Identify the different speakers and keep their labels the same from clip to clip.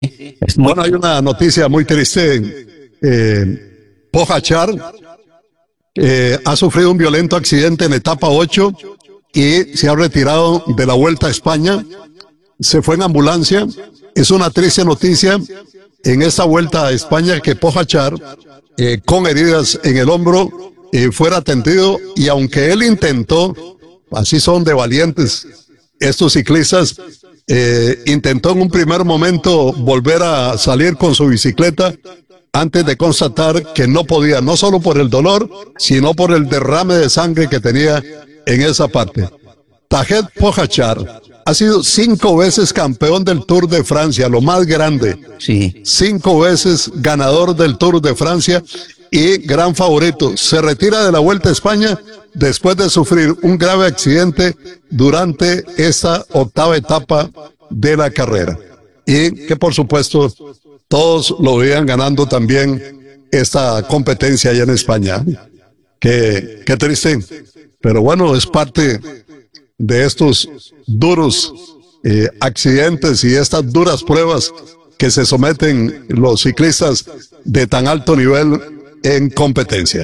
Speaker 1: Es muy...
Speaker 2: Bueno, hay una noticia muy triste. Pogačar ha sufrido un violento accidente en etapa 8 y se ha retirado de la Vuelta a España. Se fue en ambulancia. Es una triste noticia en esta Vuelta a España que Pogačar, con heridas en el hombro, fuera atendido, y aunque él intentó, así son de valientes estos ciclistas, intentó en un primer momento volver a salir con su bicicleta antes de constatar que no podía, no solo por el dolor, sino por el derrame de sangre que tenía en esa parte. Tadej Pogačar ha sido 5 veces campeón del Tour de Francia, lo más grande.
Speaker 1: Sí.
Speaker 2: 5 veces ganador del Tour de Francia y gran favorito. Se retira de la Vuelta a España después de sufrir un grave accidente durante esta 8ª etapa de la carrera. Y que por supuesto todos lo veían ganando también esta competencia allá en España. Qué triste. Pero bueno, es parte de estos duros accidentes y estas duras pruebas que se someten los ciclistas de tan alto nivel en competencia.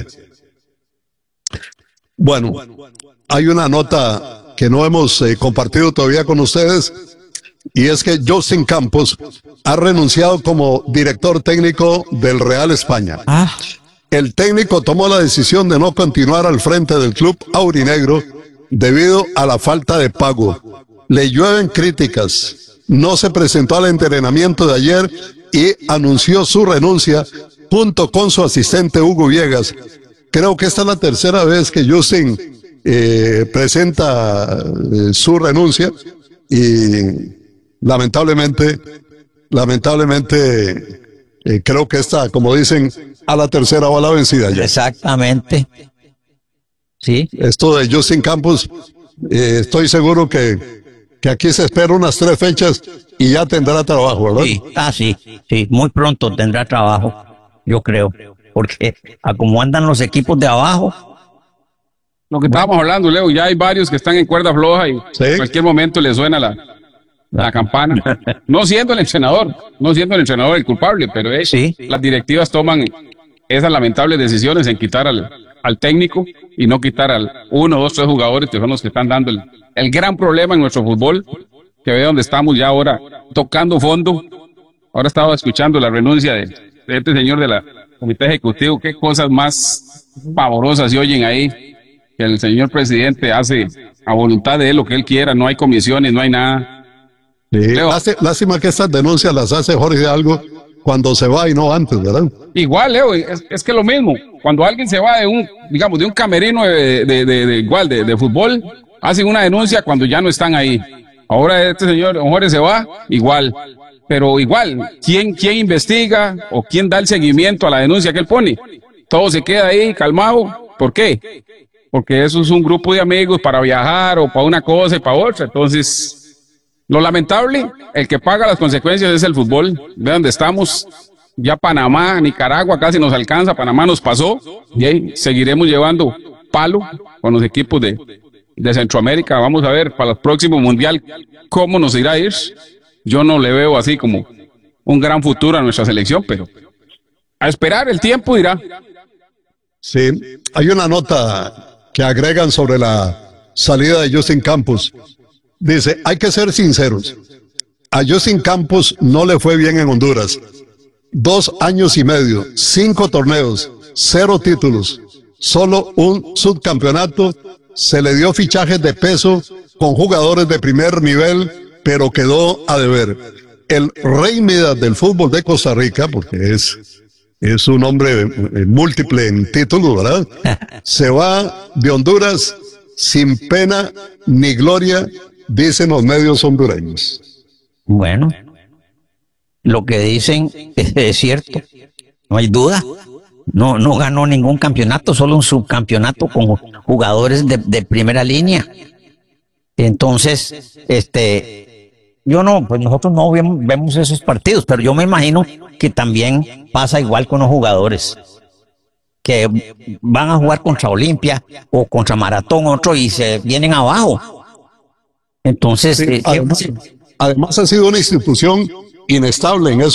Speaker 2: Bueno, hay una nota que no hemos compartido todavía con ustedes, y es que Justin Campos ha renunciado como director técnico del Real España. El técnico tomó la decisión de no continuar al frente del club aurinegro debido a la falta de pago. Le llueven críticas. No se presentó al entrenamiento de ayer y anunció su renuncia junto con su asistente Hugo Viegas. Creo que esta es la tercera vez que Justin presenta su renuncia, y lamentablemente creo que está, como dicen, a la tercera o a la vencida ya.
Speaker 1: Exactamente. Sí.
Speaker 2: Esto de Justin Campos, estoy seguro que aquí se espera unas 3 fechas y ya tendrá trabajo, ¿verdad?
Speaker 1: Sí, sí, muy pronto tendrá trabajo, yo creo, porque a como andan los equipos de abajo.
Speaker 3: Lo que estábamos hablando, Leo, ya hay varios que están en cuerda floja y en cualquier momento les suena la campana. No siendo el entrenador el culpable, pero las directivas toman esas lamentables decisiones en quitar al técnico y no quitar al 1, 2, 3 jugadores que son los que están dando el gran problema en nuestro fútbol, que ve donde estamos ya ahora tocando fondo. Ahora estaba escuchando la renuncia de este señor de la comité ejecutivo. Qué cosas más pavorosas se oyen ahí, que el señor presidente hace a voluntad de él lo que él quiera, no hay comisiones, no hay nada.
Speaker 2: Sí, lástima que estas denuncias las hace Jorge Algo cuando se va y no antes, ¿verdad?
Speaker 3: Igual, Leo, es que lo mismo. Cuando alguien se va de un camerino de fútbol, hacen una denuncia cuando ya no están ahí. Ahora este señor Jorge se va, igual. Pero igual, ¿quién investiga o quién da el seguimiento a la denuncia que él pone? Todo se queda ahí calmado. ¿Por qué? Porque eso es un grupo de amigos para viajar o para una cosa y para otra. Entonces, lo lamentable, el que paga las consecuencias es el fútbol. Ve dónde estamos. Ya Panamá, Nicaragua casi nos alcanza, Panamá nos pasó, y ahí seguiremos llevando palo con los equipos de Centroamérica. Vamos a ver para el próximo mundial cómo nos irá a ir. Yo no le veo así como un gran futuro a nuestra selección, pero a esperar, el tiempo dirá.
Speaker 2: Sí, hay una nota que agregan sobre la salida de Justin Campos. Dice, hay que ser sinceros, a Justin Campos no le fue bien en Honduras. 2 años y medio, 5 torneos, 0 títulos, solo un subcampeonato. Se le dio fichajes de peso con jugadores de primer nivel, pero quedó a deber. El rey Midas del fútbol de Costa Rica, porque es un hombre múltiple en títulos, ¿verdad? Se va de Honduras sin pena ni gloria, dicen los medios hondureños.
Speaker 1: Bueno, lo que dicen es cierto, no hay duda. No ganó ningún campeonato, solo un subcampeonato con jugadores de primera línea. Entonces, pues nosotros no vemos esos partidos, pero yo me imagino que también pasa igual con los jugadores, que van a jugar contra Olimpia o contra Maratón, otro, y se vienen abajo. Entonces,
Speaker 2: además ha sido una institución inestable en eso.